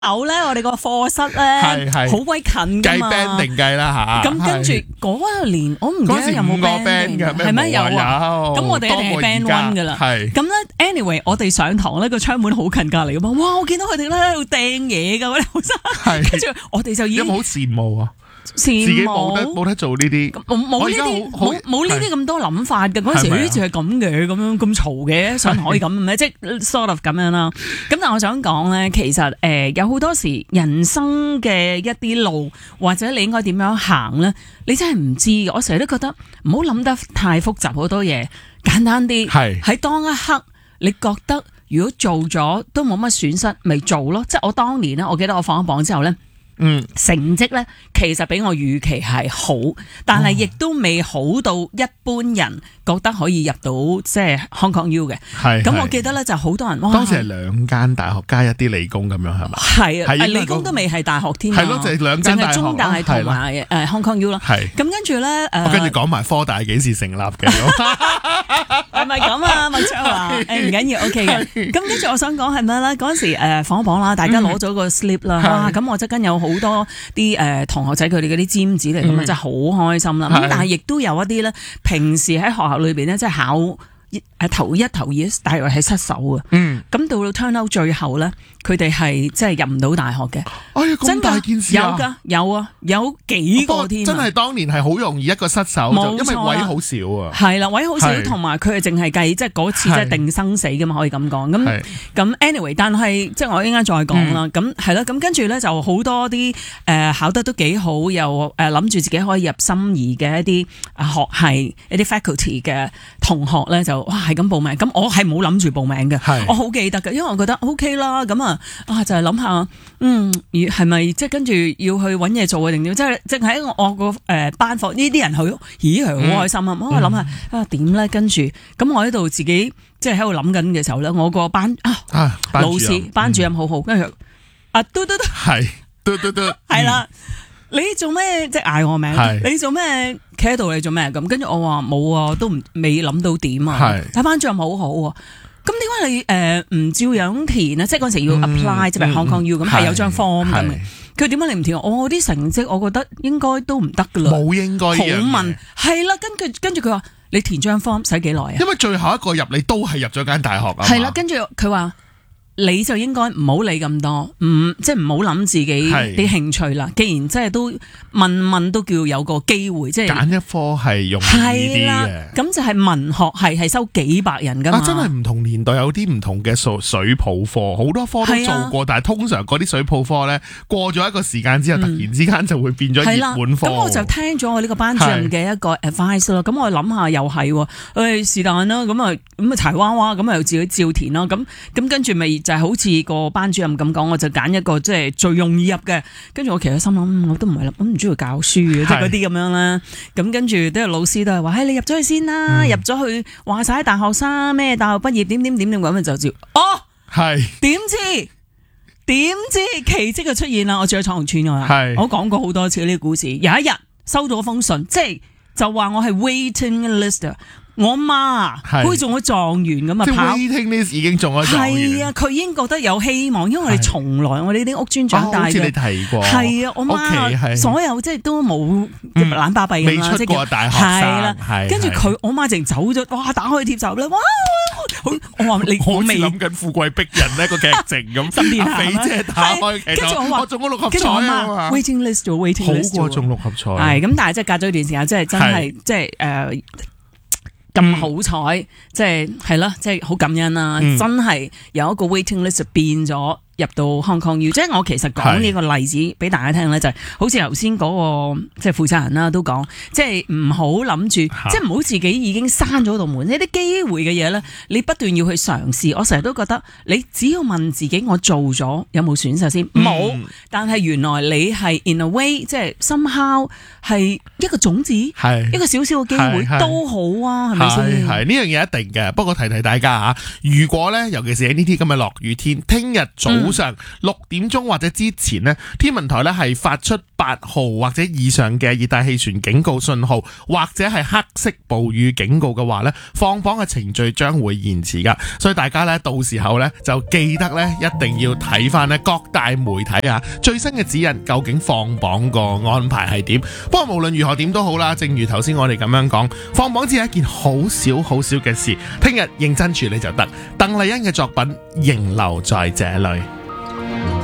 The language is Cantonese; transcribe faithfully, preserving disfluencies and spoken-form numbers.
樓咧，我哋個課室咧好鬼近噶嘛， 計 band 定計啦吓。 咁跟住嗰一年，我唔記得有冇 band 嘅，係咩有啊？咁我哋一定係 band one 噶啦。係咁咧 ，anyway， 我哋上堂咧個窗門好近隔籬噶嘛，哇！我見到佢哋咧喺度掟嘢噶，嗰啲學生，跟住我哋就已經好羨慕啊。 自己冇得冇得做呢啲， 冇呢啲冇冇呢啲咁多諗法嘅。嗰陣時呢就係咁嘅，咁樣咁嘈嘅，上堂可以咁咩？即係 sort of 咁樣啦。咁但係我想講咧，其實誒、呃、有好多時人生嘅一啲路，或者你應該點樣行咧，你真係唔知嘅。我成日都覺得唔好諗得太複雜，好多嘢簡單啲。係喺當一刻，你覺得如果做咗都冇乜損失，咪做咯。即係我當年咧，我記得我放咗榜之後咧。嗯，成績咧其實比我預期係好，但係亦都未好到一般人覺得可以入到即係 Hong Kong U 嘅。係，咁我記得咧就好多人。 當時係兩間大學加一啲理工咁樣係嘛？係啊，理工都未係大學添。 係咯，就係兩間大學，淨係中大同埋誒 Hong Kong U 啦。係，咁跟住咧誒， 我跟住講埋科大幾時成立嘅？ 係咪咁啊？麥卓華，誒唔緊要 ，OK 嘅。咁跟住我想講係咩咧？嗰陣時誒放榜啦，大家攞咗個 slip 啦，哇！咁我側跟有好多啲誒同學仔佢哋嗰啲尖子嚟，咁啊真係好開心啦。咁但係亦都有一啲咧，平時喺學校裏邊咧，即係考誒頭一頭二，大約係失手啊。嗯，咁到到 turn out 最後咧，佢哋係即係入唔到大學嘅。哎呀，咁大件事啊！有噶，有啊，有幾個添。真係當年係好容易一個失手，因為位好少啊。係啦，位好少，同埋佢係淨係計即係嗰次即係定生死噶嘛，可以咁講。咁咁 anyway， 但係即係我一陣間再講啦。咁係啦，咁跟住咧就好多啲誒考得都幾好，又誒諗住自己可以入心儀嘅一啲學系一啲 faculty 嘅同學咧，就哇係咁報名。咁我係冇諗住報名嘅，我好記得嘅，因為我覺得 OK 啦。咁啊啊就係諗下，嗯，係咪即係跟住要去揾嘢做啊？定點？即係即係喺我個誒班房呢啲人去，咦係好開心啊！我諗下啊點咧？跟住咁我喺度自己即係喺度諗緊嘅時候咧，我個班啊老師班主任好好，跟住啊嘟嘟嘟係嘟嘟嘟係啦，你做咩即係嗌我名？你做咩企喺度？你做咩咁？跟住我話冇啊，都唔未諗到點啊！但班主任好好啊。咁點解你誒唔照樣填啊？即係嗰陣時要 apply，即係 Hong Kong U 咁，係有張 form 咁嘅。佢點解你唔填？我啲成績，我覺得應該都唔得噶啦。冇應該好問係啦，跟住跟住佢話你填張 form 使幾耐啊？因為最後一個入你都係入咗間大學啊。係啦，跟住佢話。你就應該唔好理咁多，唔即係唔好諗自己啲興趣啦。既然即係都問問都叫有個機會，即係揀一科係容易啲嘅。咁就係文學系係收幾百人噶嘛。啊，真係唔同年代有啲唔同嘅水水泡科，好多科都做過，但係通常嗰啲水泡科咧過咗一個時間之後，突然之間就會變咗熱門科。咁我就聽咗我呢個班主任嘅一個 advice 咯。咁我諗下又係，誒是但啦。咁啊咁啊柴娃娃咁啊又自己照填啦。咁咁跟住咪。就係好似個班主任咁講，我就揀一個即係最容易入嘅。跟住我其實心諗，我都唔係啦，我唔中意教書嘅，即係嗰啲咁樣啦。咁跟住都有老師都係話，唉，你入咗去先啦，嗯、入咗去話晒大學生咩大學畢業點點點點咁就照。哦，係點知點知奇蹟就出現啦！我住喺彩虹村㗎啦，我講過好多次呢個故事。有一日收到封信，即係就話我係 waiting list。我媽好似中咗狀元咁啊！即係 waiting list 已經中咗狀元。係啊，佢已經覺得有希望，因為我哋從來我哋啲屋村長大嘅。好似你提過。係啊，我媽所有即係都冇懶巴閉咁啦，即係未出過大學生。係啦，跟住佢我媽淨走咗，哇！打開貼集咧，哇！我話你我未諗緊富貴逼人呢個劇情咁，身邊肥姐打開，跟住我話我中咗六合彩啊 waiting list 做 waiting list 好過中六合彩。係咁，但係即係隔咗一段時間，即係真係即係誒。咁好彩，即係係啦，即係好感恩啦！嗯、真係有一個 waiting list 變咗入到 Hong Kong U。即係我其實講呢個例子俾大家聽咧，就係、是、好似頭先嗰個即係負責人啦，都講即係唔好諗住，即係唔好自己已經閂咗道門。呢啲機會嘅嘢咧，你不斷要去嘗試。我成日都覺得，你只要問自己，我做咗有冇損失先？冇、嗯，但係原來你係 in a way， 即係 somehow 係一個種子，一個少少嘅機會都好啊，係咪先？係呢樣嘢一定嘅。不過提提大家吓，如果咧，尤其是喺呢啲咁嘅落雨天，聽日早早上六點鐘或者之前呢，天文台呢係發出八號或者以上嘅熱帶氣旋警告信號，或者係黑色暴雨警告嘅話呢，放榜嘅程序將會延遲噶。所以大家呢，到時候呢，就記得呢，一定要睇翻呢各大媒體啊最新嘅指引，究竟放榜個安排係點。不過無論如何點都好啦，正如頭先我哋咁樣講，放榜只係一件好少好少嘅事，聽日認真處理就得。鄧麗欣嘅作品仍留在這裡。